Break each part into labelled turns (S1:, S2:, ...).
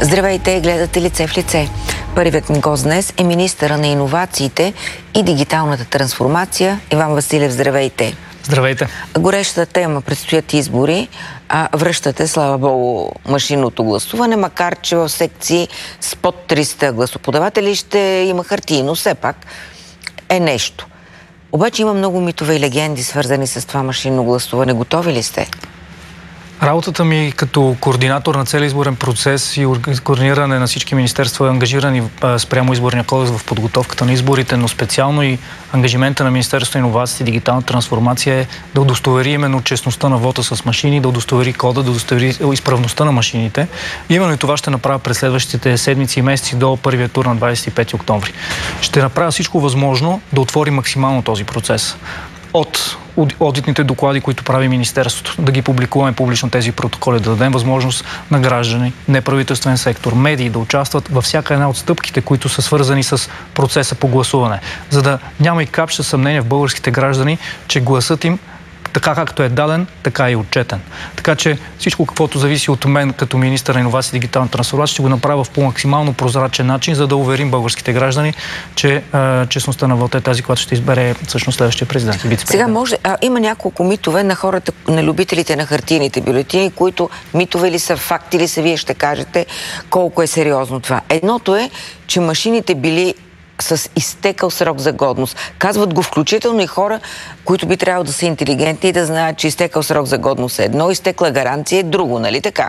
S1: Здравейте, гледате Лице в лице. Първият ми гост днес е министъра на иновациите и дигиталната трансформация Иван Василев. Здравейте.
S2: Здравейте.
S1: Горещата тема, предстоят избори. Връщате, слава богу, машинното гласуване, макар че в секции с под 300 гласоподаватели ще има хартии, но все пак е нещо. Обаче има много митове и легенди, свързани с това машинно гласуване. Готови ли сте?
S2: Работата ми като координатор на целия изборен процес и координиране на всички министерства, ангажирани спрямо изборния кодекс в подготовката на изборите, но специално и ангажимента на Министерството на иновациите и дигитална трансформация е да удостовери именно честността на вота с машини, да удостовери кода, да удостовери изправността на машините. И именно и това ще направя през следващите седмици и месеци до първия тур на 25 октомври. Ще направя всичко възможно да отвори максимално този процес. От одитните доклади, които прави Министерството, да ги публикуваме публично тези протоколи, да дадем възможност на граждани, неправителствен сектор, медии да участват във всяка една от стъпките, които са свързани с процеса по гласуване, за да няма и капча съмнение в българските граждани, че гласът им така както е даден, така и отчетен. Така че всичко, каквото зависи от мен като министър на иновации и дигитална трансформация, ще го направя в по-максимално прозрачен начин, за да уверим българските граждани, че честността на вота е тази, която ще избере всъщност следващия президент.
S1: Сега има няколко митове на хората, на любителите на хартийните бюлетини, които митове ли са, факти ли са, вие ще кажете колко е сериозно това. Едното е, че машините били с изтекал срок за годност. Казват го включително и хора, които би трябвало да са интелигентни и да знаят, че изтекал срок за годност е едно, изтекла гаранция е друго, нали така?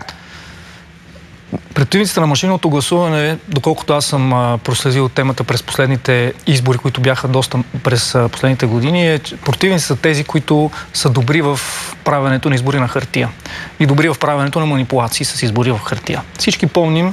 S2: Противниците на машинното гласуване, доколкото аз съм проследил темата през последните избори, които бяха доста през последните години, противниците са тези, които са добри в правенето на избори на хартия и добри в правенето на манипулации с избори в хартия. Всички помним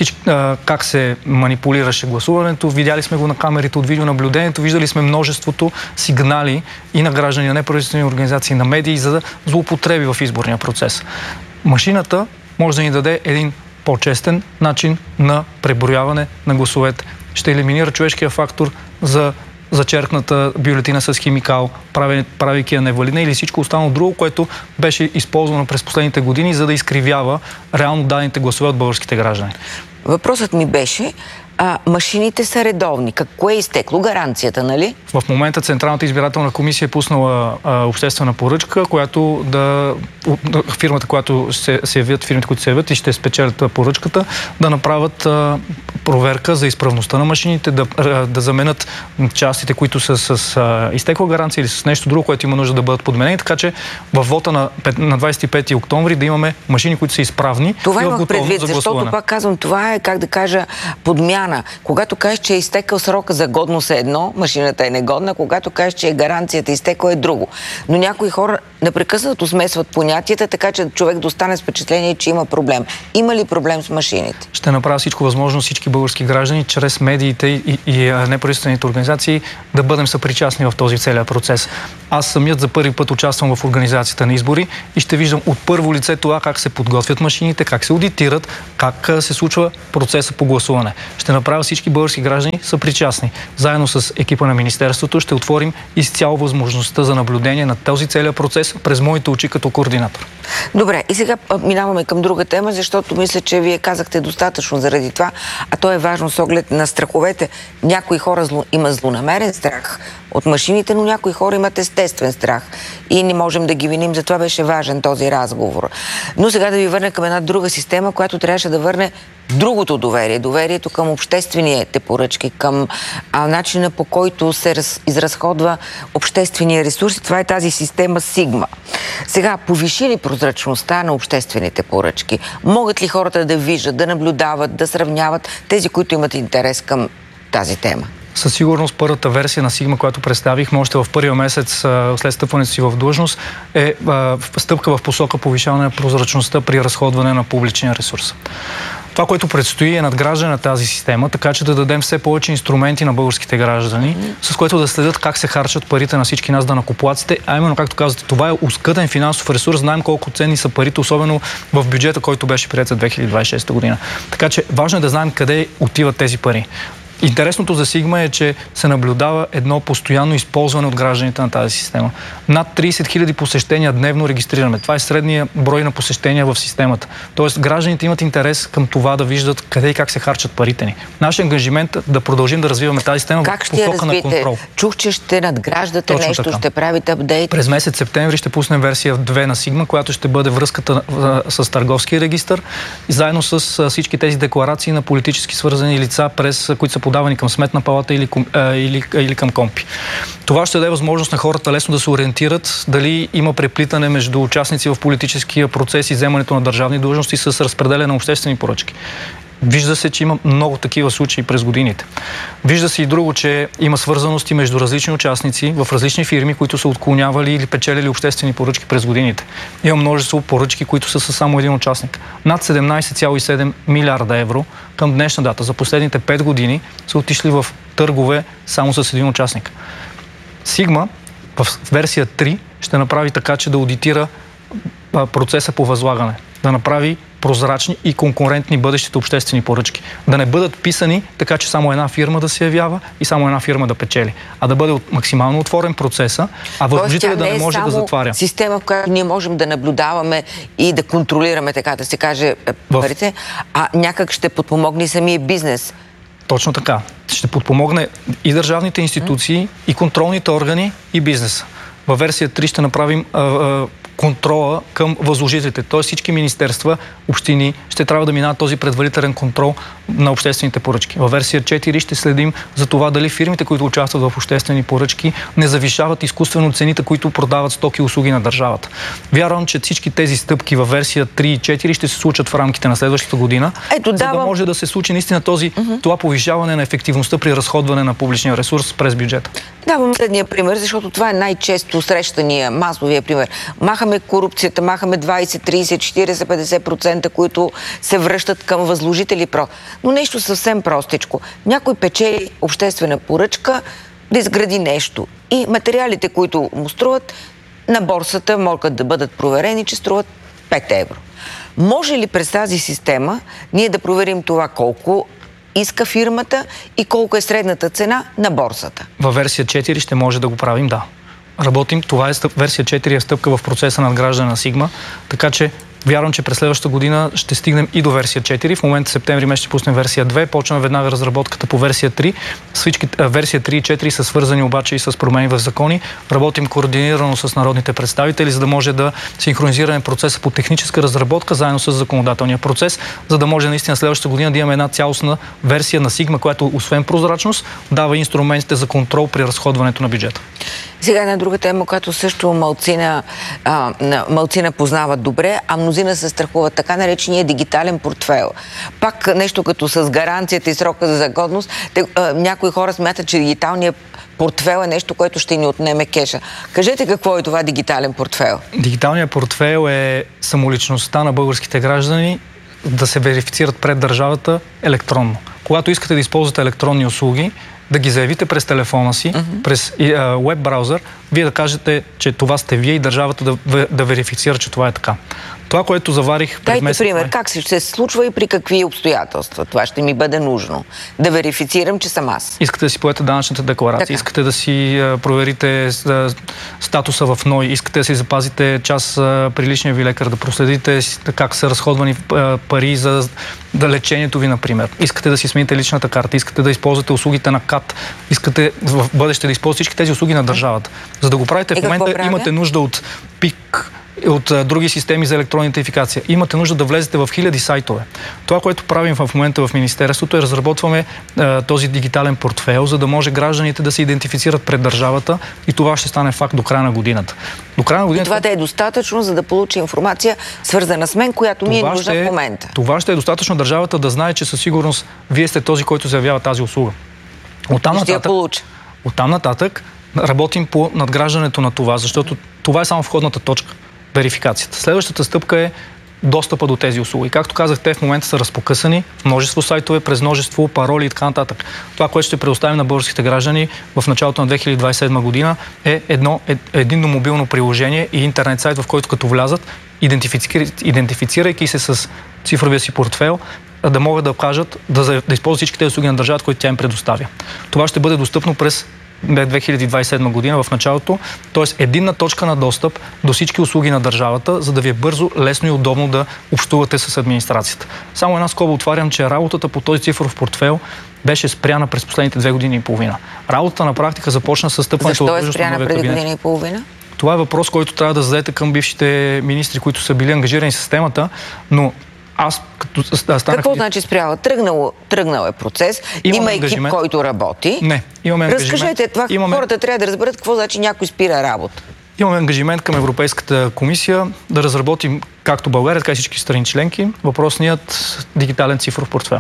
S2: как се манипулираше гласуването, видяли сме го на камерите от видеонаблюдението, виждали сме множеството сигнали и на граждани, на неправителствени организации, на медии за злоупотреби в изборния процес. Машината може да ни даде един по-честен начин на преброяване на гласовете. Ще елиминира човешкия фактор за зачеркната бюлетина с химикал, правейки я невалидна или всичко останало друго, което беше използвано през последните години, за да изкривява реално дадените гласове от българските граждани.
S1: Въпросът ми беше, машините са редовни. Какво е изтекло? Гаранцията, нали?
S2: В момента Централната избирателна комисия е пуснала обществена поръчка, която фирмите, които се явят и ще спечелят поръчката, да направят проверка за изправността на машините, да заменят частите, които са с изтекла гаранция или с нещо друго, което има нужда да бъдат подменени, така че във вота на 25 октомври да имаме машини, които са изправни.
S1: Това имах предвид, защото пак казвам, това е, как да кажа, подмяна. Когато кажеш, че е изтекал срока за годност е едно, машината е негодна, когато кажеш, че гаранцията изтекла е друго. Но някои хора непрекъснато смесват понятията, така че човек да остане с впечатление, че има проблем. Има ли проблем с машините?
S2: Ще направя всичко възможно всички български граждани, чрез медиите и неправителствените организации, да бъдем съпричастни в този целия процес. Аз самият за първи път участвам в организацията на избори и ще виждам от първо лице това как се подготвят машините, как се аудитират, как се случва процеса по гласуване. Ще направя всички български граждани съпричастни. Заедно с екипа на Министерството ще отворим изцяло възможността за наблюдение на този целия процес през моите очи като координатор.
S1: Добре, и сега минаваме към друга тема, защото мисля, че вие казахте достатъчно заради това, а то е важно с оглед на страховете. Някои хора има злонамерен страх от машините, но някои хора имат естествен страх и не можем да ги виним, затова беше важен този разговор. Но сега да ви върна към една друга система, която трябваше да върне другото доверие, доверието към обществените поръчки, към начина, по който се изразходва обществения ресурс. Това е тази система Сигма. Сега, повиши ли прозрачността на обществените поръчки? Могат ли хората да виждат, да наблюдават, да сравняват тези, които имат интерес към тази тема?
S2: Със сигурност първата версия на Сигма, която представихме още в първия месец след стъпването си в длъжност, е стъпка в посока повишаване на прозрачността при разходване на публичния ресурс. Това, което предстои, е надграждане на тази система, така че да дадем все повече инструменти на българските граждани, с което да следят как се харчат парите на всички нас данъкоплатците, а именно, както казвате, това е оскъден финансов ресурс, знаем колко ценни са парите, особено в бюджета, който беше приет за 2026 година. Така че важно е да знаем къде отиват тези пари. Интересното за Сигма е, че се наблюдава едно постоянно използване от гражданите на тази система. Над 30 000 посещения дневно регистрираме. Това е средния брой на посещения в системата. Тоест гражданите имат интерес към това да виждат къде и как се харчат парите ни. Нашия ангажимент е да продължим да развиваме тази система в посока на контрол.
S1: Чух, че ще надграждате
S2: точно
S1: нещо,
S2: така.
S1: Ще правите апдейт.
S2: През месец септември ще пуснем версия 2 на Сигма, която ще бъде връзката с търговския регистър, заедно с всички тези декларации на политически свързани лица, които са подавани към Сметна палата или към КОМПИ. Това ще даде възможност на хората лесно да се ориентират дали има преплитане между участници в политическия процес и вземането на държавни длъжности с разпределение на обществени поръчки. Вижда се, че има много такива случаи през годините. Вижда се и друго, че има свързаности между различни участници в различни фирми, които са отклонявали или печелили обществени поръчки през годините. Има множество поръчки, които са със само един участник. Над 17,7 милиарда евро към днешна дата за последните 5 години са отишли в търгове само с един участник. Сигма в версия 3 ще направи така, че да аудитира процеса по възлагане, да направи прозрачни и конкурентни бъдещите обществени поръчки. Да не бъдат писани така, че само една фирма да се явява и само една фирма да печели. А да бъде максимално отворен процеса, а възложителят да не може да затваря.
S1: Система, в която ние можем да наблюдаваме и да контролираме, така да се каже, парите, а някак ще подпомогне самия бизнес.
S2: Точно така. Ще подпомогне и държавните институции, и контролните органи, и бизнеса. Във версия 3 ще направим контрола към възложителите. Т.е. всички министерства, общини ще трябва да минават този предварителен контрол на обществените поръчки. Във версия 4 ще следим за това дали фирмите, които участват в обществени поръчки, не завишават изкуствено цените, които продават стоки и услуги на държавата. Вярвам, че всички тези стъпки във версия 3 и 4 ще се случат в рамките на следващата година, за да може да се случи наистина това повишаване на ефективността при разходване на публичния ресурс през бюджета.
S1: Давам следния пример, защото това е най-често срещания масовия пример. Махаме корупцията, махаме 20, 30, 40, 50%, които се връщат към възложители. Но нещо съвсем простичко. Някой печели обществена поръчка да изгради нещо и материалите, които му струват, на борсата могат да бъдат проверени, че струват 5 евро. Може ли през тази система ние да проверим това колко иска фирмата и колко е средната цена на борсата?
S2: Във версия 4 ще може да го правим, да. Работим. Това е версия 4 е стъпка в процеса на надграждане на Сигма, така че вярвам, че през следващата година ще стигнем и до версия 4. В момента септември месец ще пуснем версия 2. Почваме веднага разработката по версия 3. Версия 3 и 4 са свързани обаче и с промени в закони. Работим координирано с народните представители, за да може да синхронизираме процеса по техническа разработка заедно с законодателния процес, за да може наистина следващата година да имаме една цялостна версия на Сигма, която освен прозрачност дава инструментите за контрол при разходването на бюджета.
S1: Сега една друга тема, която също малцина познават добре, а мнозина се страхуват, така наречения дигитален портфейл. Пак нещо като с гаранцията и срока за годност. Някои хора смятат, че дигиталният портфейл е нещо, което ще ни отнеме кеша. Кажете какво е това дигитален портфейл?
S2: Дигиталният портфейл е самоличността на българските граждани да се верифицират пред държавата електронно. Когато искате да използвате електронни услуги, да ги заявите през телефона си, през веб браузър, вие да кажете, че това сте вие и държавата да верифицира, че това е така. Това, което заварих през месец...
S1: Дайте пример, как се случва и при какви обстоятелства? Това ще ми бъде нужно. Да верифицирам, че съм аз.
S2: Искате да си поете данъчната декларация, така. Искате да си проверите статуса в НОИ, искате да си запазите час при личния ви лекар, да проследите как са разходвани пари за лечението ви, например. Искате да си смените личната карта, искате да използвате услугите на КАТ, искате в бъдеще да използвате всички тези услуги на държавата. За да го правите, в момента имате нужда от ПИК, от други системи за електронна идентификация. Имате нужда да влезете в хиляди сайтове. Това, което правим в момента в Министерството е разработваме този дигитален портфейл, за да може гражданите да се идентифицират пред държавата и това ще стане факт до края на годината. До края на годината...
S1: Това да е достатъчно, за да получи информация, свързана с мен, която ми е нужна в момента.
S2: Това ще е достатъчно държавата да знае, че със сигурност вие сте този, който заявява тази услуга. Оттам нататък работим по надграждането на това, защото това е само входната точка. Верификацията. Следващата стъпка е достъпа до тези услуги. Както казах, те в момента са разпокъсани в множество сайтове, през множество пароли и така нататък. Това, което ще предоставим на българските граждани в началото на 2027 година е единно мобилно приложение и интернет сайт, в който като влязат, идентифицирайки се с цифровия си портфейл, да могат да кажат, да използват всички тези услуги на държавата, които тя им предоставя. Това ще бъде достъпно през 2027 година в началото, т.е. единна точка на достъп до всички услуги на държавата, за да ви е бързо, лесно и удобно да общувате с администрацията. Само една скоба отварям, че работата по този цифров портфейл беше спряна през последните 2 години и половина. Работата на практика започна с стъпването
S1: от длъжност на новия кабинет. Защо е спряна преди година и половина?
S2: Това е въпрос, който трябва да зададете към бившите министри, които са били ангажирани с темата, но аз като станах...
S1: Какво значи спряла? Тръгнал е процес, има екип, който работи.
S2: Не, имаме ангажимент.
S1: Разкажете това, хората трябва да разберат какво значи някой спира работа.
S2: Имаме ангажимент към Европейската комисия да разработим както България, така и всички страни членки въпросният дигитален цифров портфейл.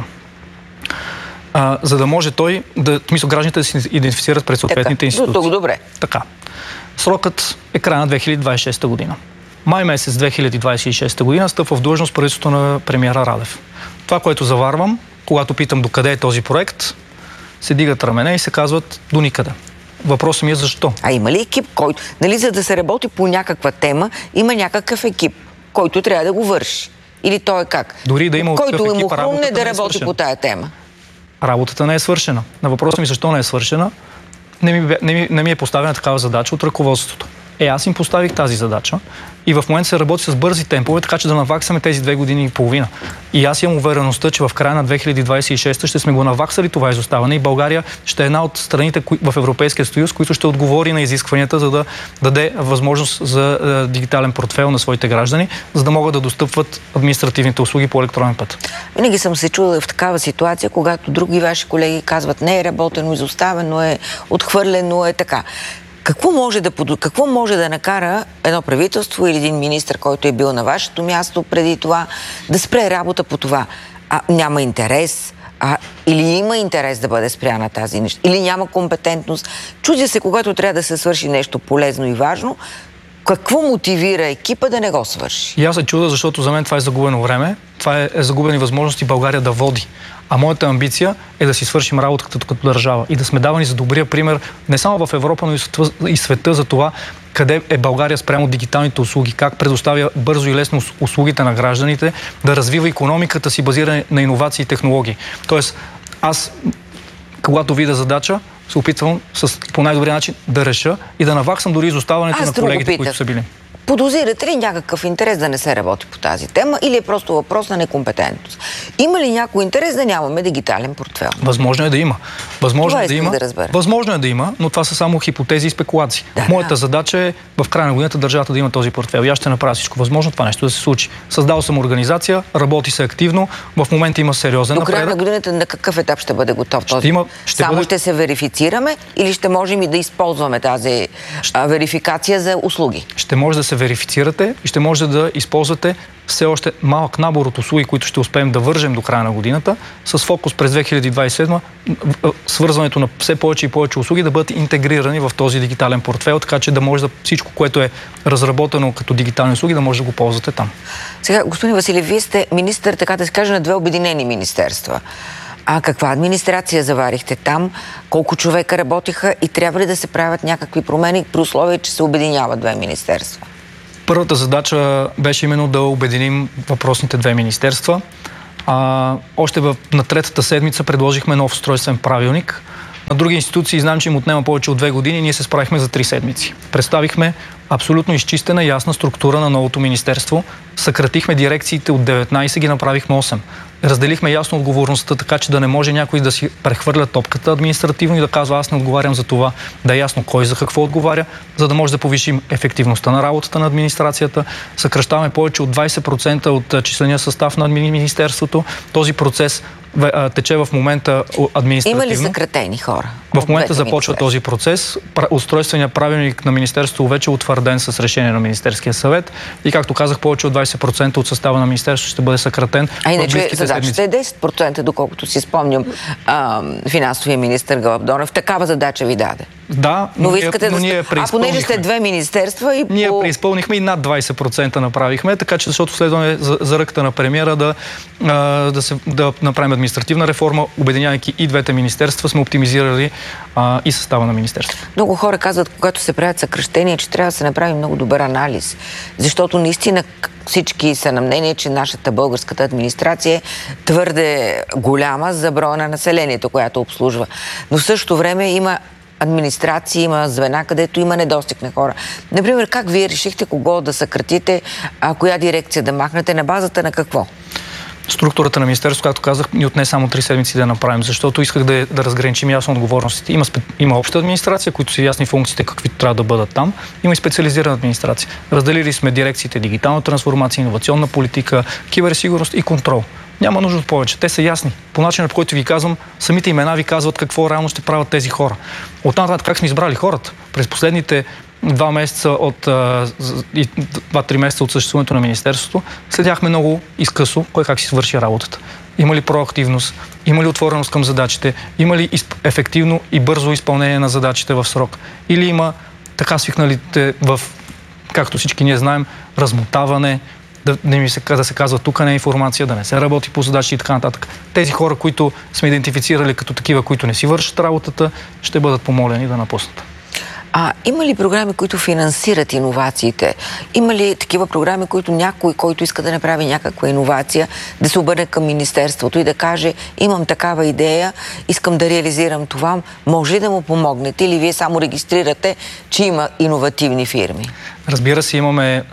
S2: За да може той, гражданите да се идентифицират пред съответните институции.
S1: Тук добре.
S2: Така. Срокът е края на 2026 година. Май месец 2026 година стъпва в длъжност правителството на премиера Радев. Това, което заварвам, когато питам докъде е този проект, се дигат рамене и се казват до никъде. Въпросът ми е защо.
S1: А има ли екип, който, за да се работи по някаква тема, има някакъв екип, който трябва да го върши? Или той е как?
S2: Дори да има
S1: който му хрумне да работи по тая тема.
S2: Работата не е свършена. На въпроса ми защо не е свършена, не ми е поставена такава задача от ръководството. Аз им поставих тази задача и в момента се работи с бързи темпове, така че да наваксаме тези 2 години и половина. И аз имам увереността, че в края на 2026 ще сме го наваксали това изоставане и България ще е една от страните в Европейския съюз, които ще отговори на изискванията, за да даде възможност за дигитален портфейл на своите граждани, за да могат да достъпват административните услуги по електронен път.
S1: Винаги съм се чула в такава ситуация, когато други ваши колеги казват не е работено, изоставено е, отхвърлено е така. Какво може да накара едно правителство или един министър, който е бил на вашето място преди това, да спре работа по това? Няма интерес, или има интерес да бъде спряна тази нещо, или няма компетентност. Чудя се, когато трябва да се свърши нещо полезно и важно, какво мотивира екипа да не го свърши?
S2: И аз се чудя, защото за мен това е загубено време, това е загубени възможности България да води. А моята амбиция е да си свършим работата като държава и да сме давани за добрия пример не само в Европа, но и света за това къде е България спрямо дигиталните услуги, как предоставя бързо и лесно услугите на гражданите, да развива икономиката си базирана на иновации и технологии. Тоест, аз, когато видя задача, се опитвам по най-добрия начин да реша и да наваксам дори изоставането на колегите, които са били.
S1: Подозирате ли някакъв интерес да не се работи по тази тема или е просто въпрос на некомпетентност? Има ли някой интерес да нямаме дигитален портфейл?
S2: Възможно е да има. Възможно
S1: е
S2: да има, но това са само хипотези и спекулации. Моята задача е в края на годината държавата да има този портфейл. И аз ще направя всичко възможно това нещо да се случи. Създал съм организация, работи се активно, в момента има сериозен напредък.
S1: До края на годината на какъв етап ще бъде готов този? Ще се верифицираме или ще можем и да използваме тази верификация за услуги?
S2: Ще може да се верифицирате и ще може да използвате все още малък набор от услуги, които ще успеем да вържем до края на годината, с фокус през 2027 свързването на все повече и повече услуги да бъдат интегрирани в този дигитален портфейл, така че да може да всичко, което е разработено като дигитални услуги, да може да го ползвате там.
S1: Сега, господин Василев, вие сте министър, така да се каже, на 2 обединени министерства. А каква администрация заварихте там? Колко човека работиха и трябва ли да се правят някакви промени при условие, че се обединяват 2 министерства?
S2: Първата задача беше именно да обединим въпросните 2 министерства. Още на 3-та седмица предложихме нов устройствен правилник. На други институции знам, че им отнема повече от 2 години, ние се справихме за 3 седмици. Представихме абсолютно изчистена, ясна структура на новото министерство. Съкратихме дирекциите от 19, ги направихме 8. Разделихме ясно отговорността, така че да не може някой да си прехвърля топката административно и да казва аз не отговарям за това, да е ясно кой за какво отговаря, за да може да повишим ефективността на работата на администрацията. Съкращаваме повече от 20% от числения състав на министерството. Този процес тече в момента административно.
S1: Има ли съкратени хора?
S2: В момента започва този процес. Устройственият правилник на Министерството вече е утвърден с решение на Министерския съвет и, както казах, повече от 20% от състава на Министерството ще бъде съкратен.
S1: А иначе задачата е 10%, доколкото си спомням, финансовия министър Гълъб Донев такава задача ви даде.
S2: Да,
S1: но искате а понеже сте две министерства и
S2: ние преизпълнихме и над 20% направихме, така че защото следваме за ръката на премиера да направим административна реформа, обединявайки и двете министерства, сме оптимизирали и състава на министерството.
S1: Много хора казват, когато се правят съкращения, че трябва да се направи много добър анализ, защото наистина всички са на мнение, че нашата българската администрация е твърде голяма за броя на населението, която обслужва. Но в същото време има администрации, има звена, където има недостиг на хора. Например, как вие решихте кого да съкратите, коя дирекция да махнете, на базата на какво?
S2: Структурата на министерството, както казах, ни отне само 3 седмици да направим, защото исках да разграничим ясно отговорностите. Има обща администрация, които са ясни функциите, каквито трябва да бъдат там. Има и специализирана администрация. Разделили сме дирекциите дигитална трансформация, иновационна политика, киберсигурност и контрол. Няма нужда от повече. Те са ясни. По начинът, по който ви казвам, самите имена ви казват какво реално ще правят тези хора. Оттам как сме избрали хората? През последните 2-3 месеца от съществуването на Министерството следяхме много изкъсо кой как си свърши работата. Има ли проактивност? Има ли отвореност към задачите? Има ли ефективно и бързо изпълнение на задачите в срок? Или има така свикналите както всички ние знаем, размотаване, да се казва тук не е информация, да не се работи по задачи и така нататък. Тези хора, които сме идентифицирали като такива, които не си вършат работата, ще бъдат помолени да напуснат.
S1: Има ли програми, които финансират иновациите? Има ли такива програми, които някой, който иска да направи някаква иновация, да се обърне към Министерството и да каже, имам такава идея, искам да реализирам това, може ли да му помогнете или вие само регистрирате, че има иновативни фирми?
S2: Разбира се, имаме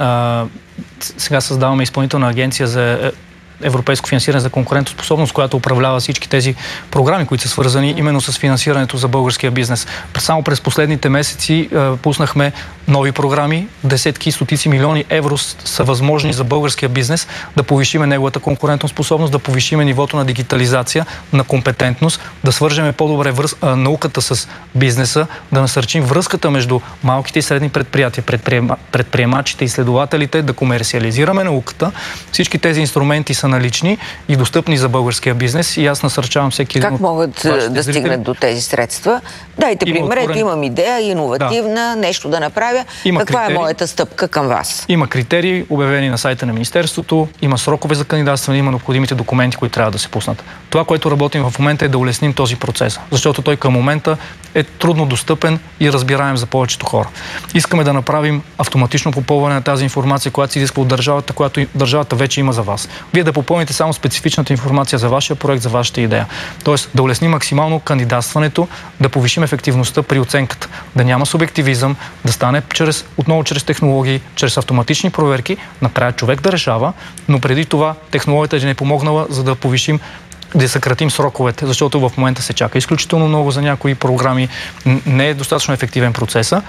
S2: сега създаваме изпълнителна агенция за европейско финансиране за конкурентоспособност, която управлява всички тези програми, които са свързани именно с финансирането за българския бизнес. Само през последните месеци пуснахме нови програми. Десетки, стотици милиони евро са възможни за българския бизнес да повишиме неговата конкурентоспособност, да повишиме нивото на дигитализация, на компетентност, да свържеме по-добре науката с бизнеса, да насърчим връзката между малките и средни предприятия, предприемачите и изследователите, да комерциализираме науката. Всички тези инструменти са налични и достъпни за българския бизнес и аз насърчавам всеки един.
S1: Как могат да стигнат до тези средства? Дайте пример, ето имам идея, иновативна, нещо да направя. Каква е моята стъпка към вас?
S2: Има критерии, обявени на сайта на Министерството, има срокове за кандидатстване, има необходимите документи, които трябва да се пуснат. Това, което работим в момента е да улесним този процес, защото той към момента е трудно достъпен и разбираем за повечето хора. Искаме да направим автоматично попълване на тази информация, която се изисква от държавата, която държавата вече има за вас. Вие да попълните само специфичната информация за вашия проект, за вашата идея. Тоест да улесним максимално кандидатстването, да повишим ефективността при оценката, да няма субективизъм, да стане отново чрез технологии, чрез автоматични проверки, накрая човек да решава, но преди това технологията ни е помогнала, за да повишим, да съкратим сроковете, защото в момента се чака изключително много за някои програми, не е достатъчно ефективен процеса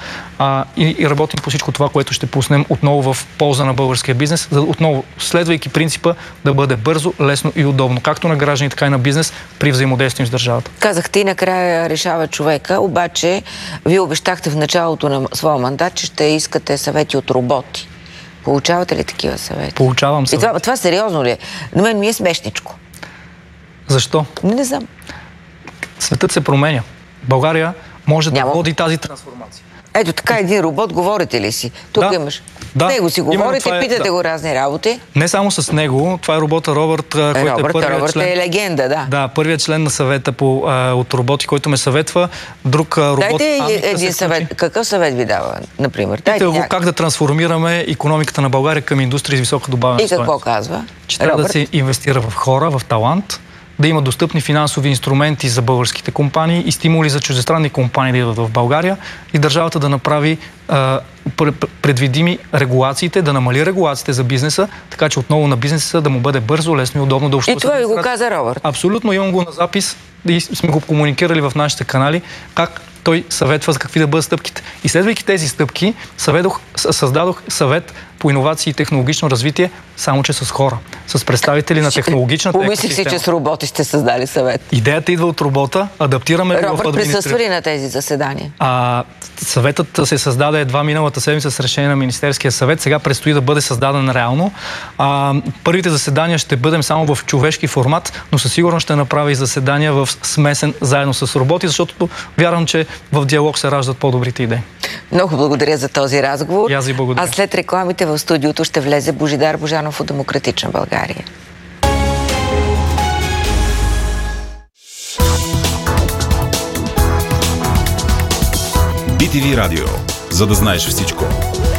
S2: и работим по всичко това, което ще пуснем отново в полза на българския бизнес, отново следвайки принципа да бъде бързо, лесно и удобно, както на граждани, така и на бизнес при взаимодействие с държавата.
S1: Казахте и накрая решава човека, обаче вие обещахте в началото на своя мандат, че ще искате съвети от роботи. Получавате ли такива съвети?
S2: Получавам съвети.
S1: И това сериозно ли е? На мен ми е смешничко.
S2: Защо?
S1: Не знам.
S2: Светът се променя. България може да води тази трансформация.
S1: Ето така един робот, говорите ли си? Тук имаш. С него си говорите, питате го разни работи.
S2: Не само с него. Това е робота Робърт, който е първият член.
S1: Робърт е легенда, да.
S2: Да, първият член на съвета от роботи, който ме съветва. Друг робот...
S1: Дайте един съвет. Какъв съвет ви дава, например?
S2: Питате го как да трансформираме икономиката на България към индустрия с висока добавена стойност.
S1: И какво казва?
S2: Че трябва да се инвестира в хора, в талант, да има достъпни финансови инструменти за българските компании и стимули за чуждестранни компании да идват в България и държавата да направи предвидими регулациите, да намали регулациите за бизнеса, така че отново на бизнеса да му бъде бързо, лесно и удобно да общува.
S1: И това ви го каза Робърт?
S2: Абсолютно, имам го на запис и сме го комуникирали в нашите канали, как той съветва за какви да бъдат стъпките. И следвайки тези стъпки, създадох съвет по иновации и технологично развитие, само че с хора, с представители на технологичната
S1: екосистема. Помислих си, че с роботи сте създали съвет.
S2: Идеята идва от робота, адаптираме го в
S1: Робърт присъства ли на тези заседания?
S2: Съветът се създаде едва миналата седмица с решение на Министерския съвет. Сега предстои да бъде създаден реално. Първите заседания ще бъдем само в човешки формат, но със сигурност ще направя и заседания в смесен заедно с роботи, защото вярвам, че в диалог се раждат по-добрите идеи.
S1: Много благодаря за този разговор.
S2: И аз ви благодаря.
S1: А след рекламите в студиото ще влезе Божидар Божанов от Демократична България.
S3: BTV Радио. За да знаеш всичко.